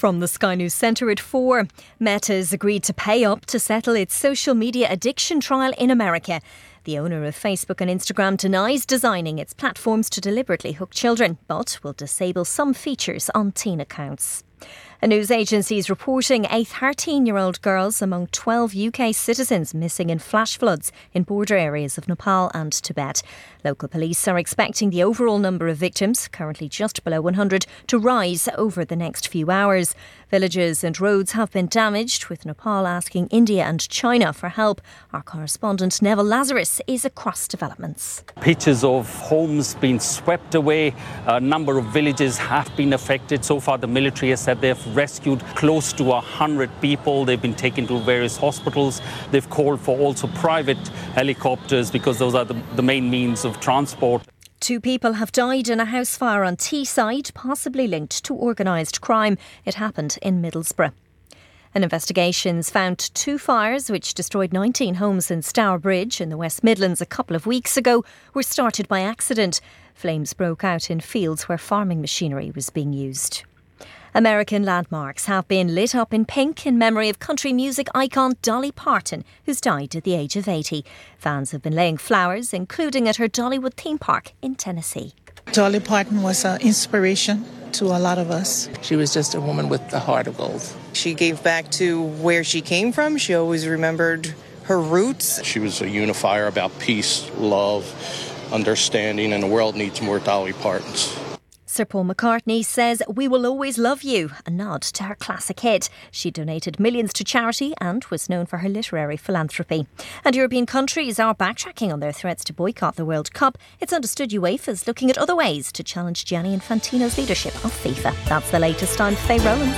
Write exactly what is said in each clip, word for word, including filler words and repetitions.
From the Sky News Centre at four, Meta's agreed to pay up to settle its social media addiction trial in America. The owner of Facebook and Instagram denies designing its platforms to deliberately hook children, but will disable some features on teen accounts. A news agency is reporting a thirteen-year-old girl's among twelve U K citizens missing in flash floods in border areas of Nepal and Tibet. Local police are expecting the overall number of victims, currently just below one hundred, to rise over the next few hours. Villages and roads have been damaged, with Nepal asking India and China for help. Our correspondent Neville Lazarus is across developments. Pictures of homes being swept away. A number of villages have been affected. So far, the military has said they've rescued close to one hundred people. They've been taken to various hospitals. They've called for also private helicopters because those are the, the main means of transport. Two people have died in a house fire on Teesside, possibly linked to organised crime. It happened in Middlesbrough. An investigation's found two fires which destroyed nineteen homes in Stourbridge in the West Midlands a couple of weeks ago were started by accident. Flames broke out in fields where farming machinery was being used. American landmarks have been lit up in pink in memory of country music icon Dolly Parton, who's died at the age of eighty. Fans have been laying flowers, including at her Dollywood theme park in Tennessee. Dolly Parton was an inspiration to a lot of us. She was just a woman with the heart of gold. She gave back to where she came from. She always remembered her roots. She was a unifier about peace, love, understanding, and the world needs more Dolly Partons. Sir Paul McCartney says "We Will Always Love You," a nod to her classic hit. She donated millions to charity and was known for her literary philanthropy. And European countries are backtracking on their threats to boycott the World Cup. It's understood UEFA is looking at other ways to challenge Gianni Infantino's leadership of FIFA. That's the latest. I'm Faye Rowlands.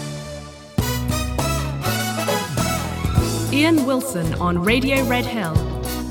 Ian Wilson on Radio Red Hill.